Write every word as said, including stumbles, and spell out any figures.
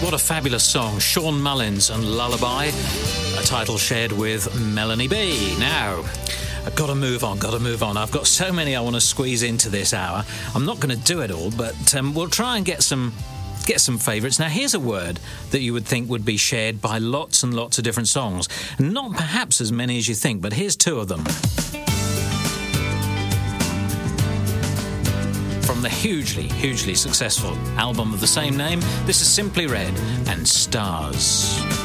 What a fabulous song. Sean Mullins and Lullaby, a title shared with Melanie B. Now, I've got to move on, got to move on. I've got so many I want to squeeze into this hour. I'm not going to do it all, but um, we'll try and get some get some favourites. Now, here's a word that you would think would be shared by lots and lots of different songs. Not perhaps as many as you think, but here's two of them. From the hugely, hugely successful album of the same name, this is Simply Red and Stars.